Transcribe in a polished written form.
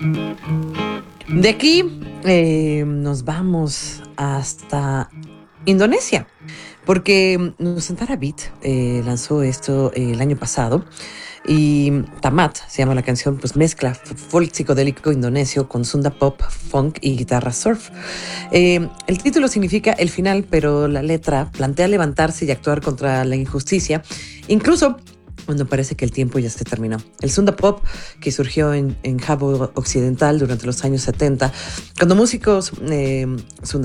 De aquí nos vamos hasta Indonesia, porque Nusantara Beat lanzó esto el año pasado y Tamat se llama la canción, pues mezcla folk psicodélico indonesio con sunda pop, funk y guitarra surf. El título significa el final, pero la letra plantea levantarse y actuar contra la injusticia, incluso cuando parece que el tiempo ya se terminó. El Sunda Pop, que surgió en Java Occidental durante los años 70, cuando músicos